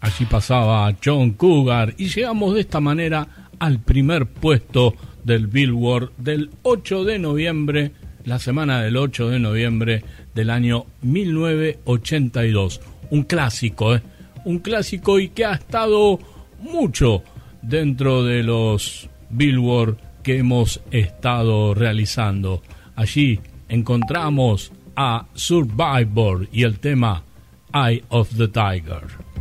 Allí pasaba John Cougar y llegamos de esta manera al primer puesto del Billboard del 8 de noviembre, la semana del 8 de noviembre del año 1982. Un clásico, un clásico y que ha estado mucho dentro de los Billboard que hemos estado realizando. Allí encontramos a Survivor y el tema Eye of the Tiger.